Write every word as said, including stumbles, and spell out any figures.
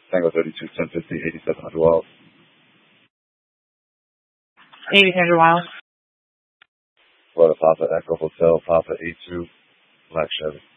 Tango thirty-two, ten fifty, eighty-seven hundred Wild. eighty hundred Wild. Florida Papa Echo Hotel, Papa eight two, Black Chevy.